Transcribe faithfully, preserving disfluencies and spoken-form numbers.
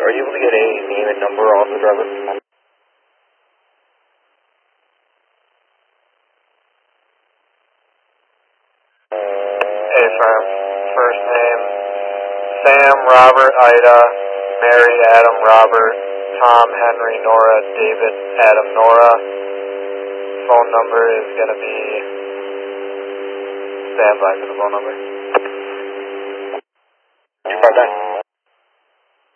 are you able to get a name and number off the driver? Hey, firm. First name, Sam, Robert, Ida, Mary, Adam, Robert, Tom, Henry, Nora, David, Adam, Nora. Phone number is going to be, stand by for the phone number. two five nine.